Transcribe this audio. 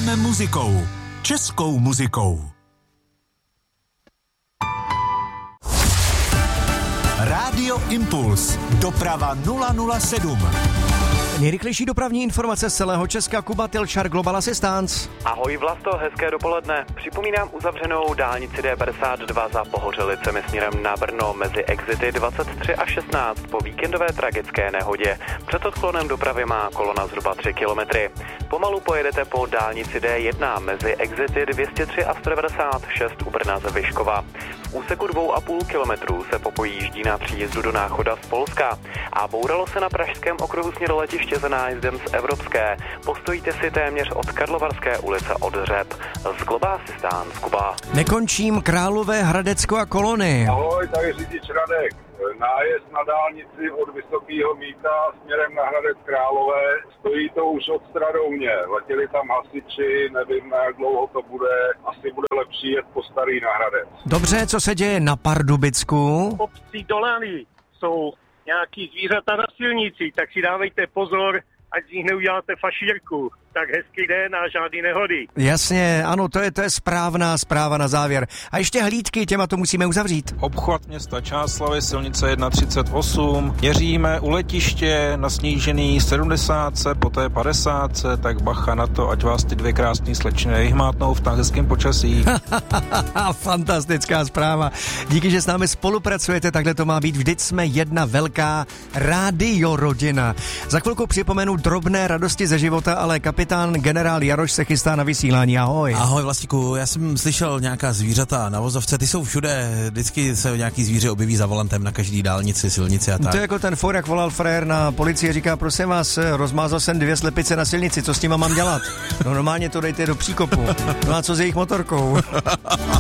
Jedeme muzikou. Českou muzikou. Rádio Impuls. Doprava 007. Nejrychlejší dopravní informace z celého Česka. Kuba Tilčar, Global Assistance. Ahoj Vlasto, hezké dopoledne. Připomínám uzavřenou dálnici D52 za Pohořelicemi směrem na Brno mezi exity 23 a 16 po víkendové tragické nehodě. Před odklonem dopravy má kolona zhruba 3 kilometry. Pomalu pojedete po dálnici D1 mezi exity 203 a 196 u Brna ze Vyškova. V úseku 2,5 kilometrů se popojíždí na příjezdu do Náchoda z Polska a bouralo se na pražském okruhu směru letiště za nájezdem z Evropské. Postojíte si téměř od Karlovarské ulice od Řep. Z Global Assistance, Kuba. Nekončím, Králové, Hradecko a Kolony. Ahoj, tady řidič Radek. Nájezd na dálnici od Vysokého Mýta směrem na Hradec Králové. Stojí to už od Stradouně. Letěli tam hasiči, nevím, jak dlouho to bude. Asi bude lepší jet po starý na Hradec. Dobře, co se děje na Pardubicku? Obcí Dolany jsou nějaký zvířata na silnici, tak si dávejte pozor, ať z nich neuděláte fašírku. Tak hezký den a žádný nehody. Jasně, ano, to je správná zpráva na závěr. A ještě hlídky, těma to musíme uzavřít. Obchvat města Čáslavi, silnice 138. Měříme u letiště na snížený 70, poté 50, tak bacha na to, ať vás ty dvě krásný slečny nehmátnou v tak hezkém počasí. Fantastická zpráva. Díky, že s námi spolupracujete, takhle to má být. Vždyť jsme jedna velká rádiorodina. Za chvilku připomenu drobné radosti ze života, ale kapitán generál Jaroš se chystá na vysílání. Ahoj. Ahoj Vlastíku, já jsem slyšel nějaká zvířata na vozovce, ty jsou všude, vždycky se nějaký zvíře objeví za volantem na každý dálnici, silnici a tak. To je jako ten for, jak volal frér na policii, říká, prosím vás, rozmázal jsem 2 slepice na silnici, co s nima mám dělat? No normálně to dejte do příkopu. No a co s jejich motorkou?